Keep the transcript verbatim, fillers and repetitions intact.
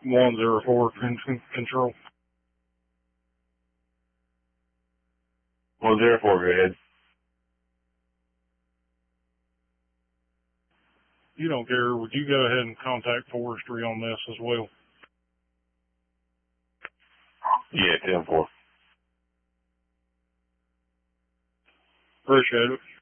one zero four control. one zero four, go ahead. You don't care. Would you go ahead and contact forestry on this as well? Yeah, ten four. Appreciate it.